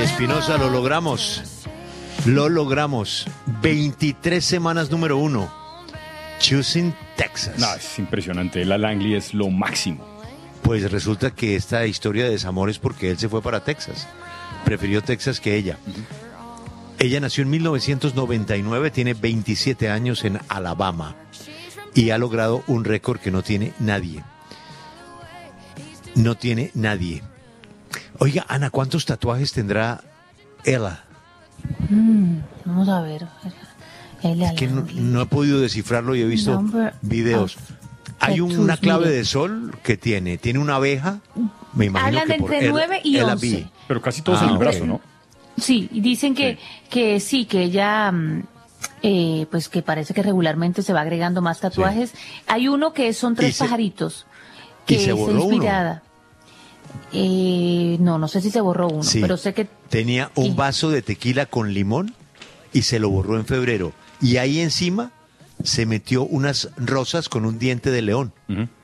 Espinosa, lo logramos. Lo logramos. 23 semanas número 1. Choosing Texas. No, es impresionante. La Langley es lo máximo. Pues resulta que esta historia de desamor es porque él se fue para Texas. Prefirió Texas que ella. Ella nació en 1999, tiene 27 años en Alabama y ha logrado un récord que no tiene nadie. No tiene nadie. Oiga, Ana, ¿cuántos tatuajes tendrá Ella? Vamos a ver. Es que no he podido descifrarlo y he visto videos. Hay una clave de sol que tiene una abeja, me imagino. Hablan que de por entre 9 y 11. Pero casi todos en el brazo, ¿no? Sí, y dicen que ella, pues que parece que regularmente se va agregando más tatuajes. Sí. Hay uno que son 3 pajaritos, que se borró es inspirada. No sé si se borró uno, sí, pero sé que... Tenía un vaso de tequila con limón y se lo borró en febrero. Y ahí encima se metió unas rosas con un diente de león.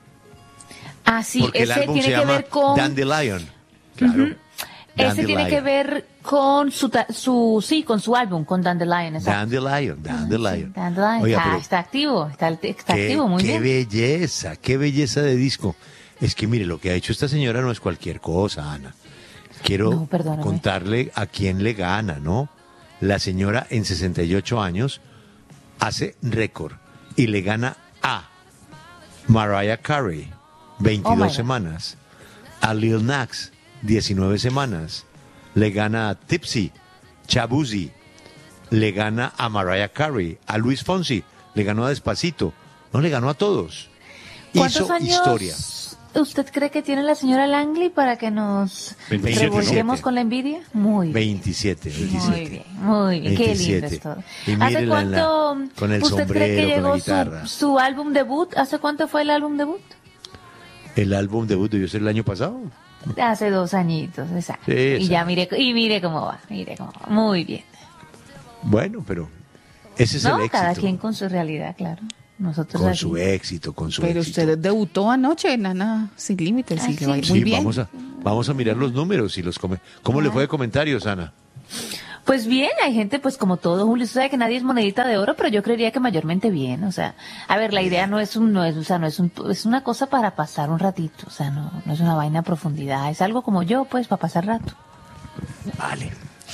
Ah, sí, porque ese tiene que ver con... Dandelion. Claro. Ese tiene que ver con con su álbum, con Dandelion. Dandelion. Dandelion. Oiga, está activo, está activo, muy bien. Qué belleza de disco. Es que mire, lo que ha hecho esta señora no es cualquier cosa, Ana. Quiero contarle a quién le gana, ¿no? La señora en 68 años hace récord y le gana a Mariah Carey, 22 semanas, a Lil Nas, 19 semanas, le gana a Tipsy, Shabuzi, le gana a Mariah Carey, a Luis Fonsi, le ganó a Despacito, no le ganó a todos. ¿Cuántos años historia. ¿Usted cree que tiene la señora Langley para que nos revolvemos con la envidia? Muy bien. 27. Muy bien. 27. Qué lindo es todo. ¿Hace cuánto con el usted cree que llegó guitarra. su álbum debut? ¿Hace cuánto fue el álbum debut? El álbum debut debió ser el año pasado. Hace 2 añitos, exacto. Sí, y ya mire cómo va, Muy bien. Bueno, pero ese es el éxito. Cada quien con su realidad, claro. Nosotros con su éxito. Pero usted debutó anoche, Nana Sin Límites, y le va muy bien. Vamos a mirar los números y ¿Cómo le fue de comentarios, Ana? Pues bien, hay gente, pues como todo, Julio, usted sabe que nadie es monedita de oro, pero yo creería que mayormente bien, o sea, a ver, la idea es una cosa para pasar un ratito, o sea, no es una vaina a profundidad, es algo como yo, pues, para pasar rato. Vale.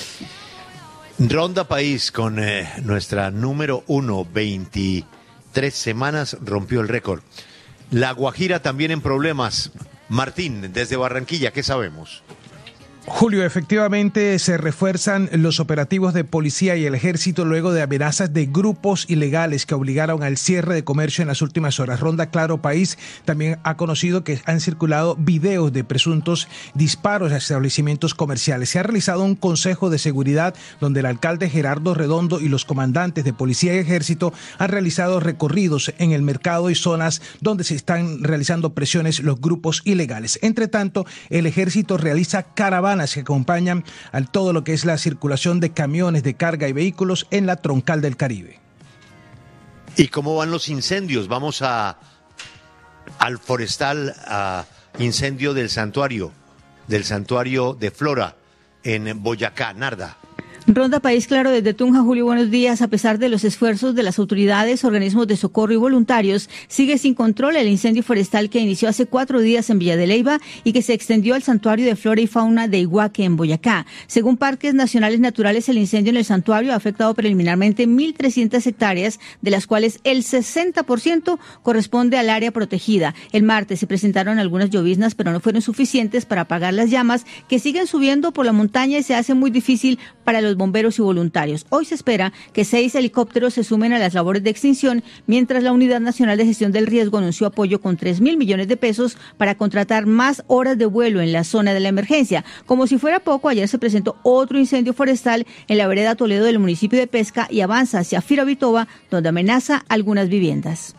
Ronda País con nuestra número 1, 23 semanas, rompió el récord. La Guajira también en problemas. Martín, desde Barranquilla, ¿qué sabemos? Julio, efectivamente se refuerzan los operativos de policía y el ejército luego de amenazas de grupos ilegales que obligaron al cierre de comercio en las últimas horas. Ronda Claro País también ha conocido que han circulado videos de presuntos disparos a establecimientos comerciales. Se ha realizado un consejo de seguridad donde el alcalde Gerardo Redondo y los comandantes de policía y ejército han realizado recorridos en el mercado y zonas donde se están realizando presiones los grupos ilegales. Entre tanto, el ejército realiza caravanas que acompañan a todo lo que es la circulación de camiones de carga y vehículos en la troncal del Caribe. ¿Y cómo van los incendios? Vamos al forestal, incendio del santuario de Flora en Boyacá, Narda. Ronda País Claro desde Tunja. Julio, buenos días. A pesar de los esfuerzos de las autoridades, organismos de socorro y voluntarios, sigue sin control el incendio forestal que inició hace 4 días en Villa de Leyva y que se extendió al santuario de flora y fauna de Iguaque en Boyacá. Según Parques Nacionales Naturales, el incendio en el santuario ha afectado preliminarmente 1.300 hectáreas, de las cuales el 60% corresponde al área protegida. El martes se presentaron algunas lloviznas, pero no fueron suficientes para apagar las llamas que siguen subiendo por la montaña y se hace muy difícil para los bomberos y voluntarios. Hoy se espera que 6 helicópteros se sumen a las labores de extinción, mientras la Unidad Nacional de Gestión del Riesgo anunció apoyo con 3.000 millones de pesos para contratar más horas de vuelo en la zona de la emergencia. Como si fuera poco, ayer se presentó otro incendio forestal en la vereda Toledo del municipio de Pesca y avanza hacia Firavitoba, donde amenaza algunas viviendas.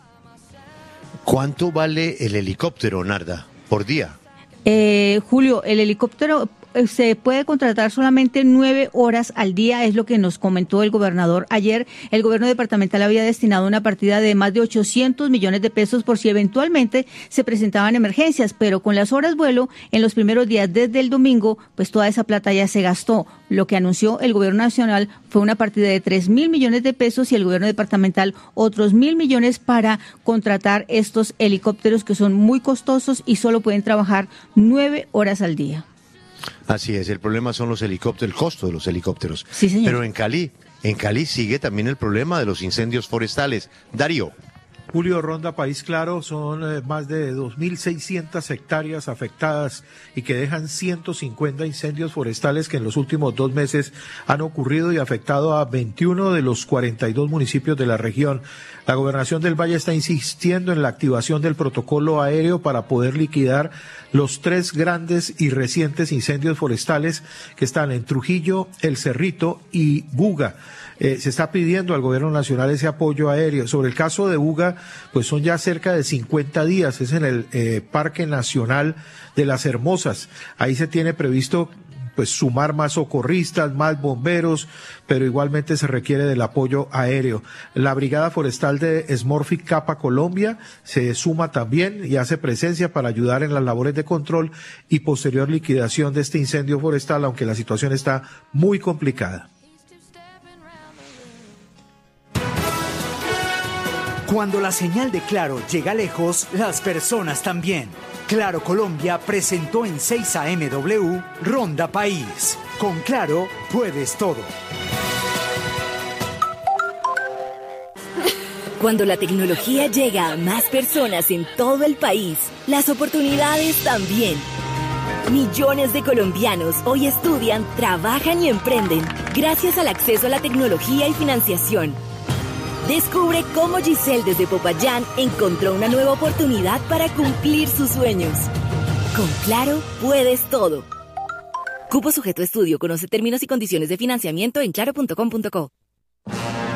¿Cuánto vale el helicóptero, Narda, por día? Julio, el helicóptero se puede contratar solamente 9 horas al día, es lo que nos comentó el gobernador ayer. El gobierno departamental había destinado una partida de más de 800 millones de pesos por si eventualmente se presentaban emergencias, pero con las horas vuelo en los primeros días desde el domingo, pues toda esa plata ya se gastó. Lo que anunció el gobierno nacional fue una partida de 3.000 millones de pesos y el gobierno departamental otros 1.000 millones para contratar estos helicópteros que son muy costosos y solo pueden trabajar 9 horas al día. Así es, el problema son los helicópteros, el costo de los helicópteros. Sí, señor. Pero en Cali sigue también el problema de los incendios forestales. Darío. Julio, Ronda País Claro, son más de 2.600 hectáreas afectadas y que dejan 150 incendios forestales que en los últimos 2 meses han ocurrido y afectado a 21 de los 42 municipios de la región. La Gobernación del Valle está insistiendo en la activación del protocolo aéreo para poder liquidar los 3 grandes y recientes incendios forestales que están en Trujillo, El Cerrito y Buga. Se está pidiendo al gobierno nacional ese apoyo aéreo. Sobre el caso de Buga, pues son ya cerca de 50 días, es en el Parque Nacional de las Hermosas. Ahí se tiene previsto pues sumar más socorristas, más bomberos, pero igualmente se requiere del apoyo aéreo. La Brigada Forestal de Smurfit Kappa Colombia se suma también y hace presencia para ayudar en las labores de control y posterior liquidación de este incendio forestal, aunque la situación está muy complicada. Cuando la señal de Claro llega lejos, las personas también. Claro Colombia presentó en 6 AMW Ronda País. Con Claro puedes todo. Cuando la tecnología llega a más personas en todo el país, las oportunidades también. Millones de colombianos hoy estudian, trabajan y emprenden gracias al acceso a la tecnología y financiación. Descubre cómo Giselle desde Popayán encontró una nueva oportunidad para cumplir sus sueños. Con Claro, puedes todo. Cupo sujeto a estudio. Conoce términos y condiciones de financiamiento en claro.com.co.